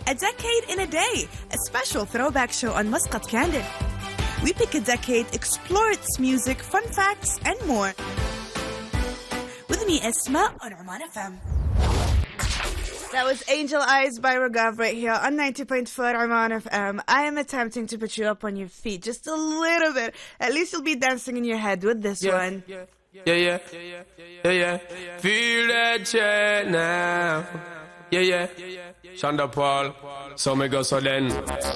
A Decade in a Day, a special throwback show on Muscat Candid. We pick a decade, explore its music, fun facts, and more. With me, Esma, on Oman FM. That was Angel Eyes by Ragav right here on 90.4 Oman FM. I am attempting to put you up on your feet just a little bit. At least you'll be dancing in your head with this one. Yeah. Feel that chat now. Yeah. Shonda Paul. So me go so then.